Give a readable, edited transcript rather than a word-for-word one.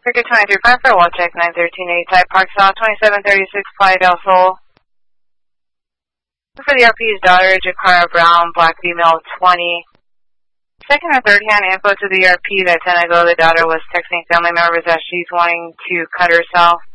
Circuit 235 for wall check 913A type Park South 2736 Playa del Sol. For the RP's daughter, Jakara Brown, black female 20. Second or third hand info to the RP that 10 ago the daughter was texting family members that she's wanting to cut herself.